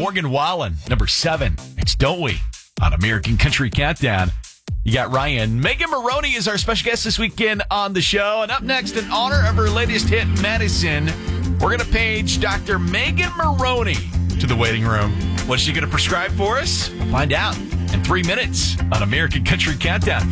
Morgan Wallen, number 7. It's Don't We on American Country Countdown. You got Ryan. Megan Maroney is our special guest this weekend on the show. And up next, in honor of her latest hit, Medicine, we're going to page Dr. Megan Maroney to the waiting room. What's she going to prescribe for us? We'll find out in 3 minutes on American Country Countdown.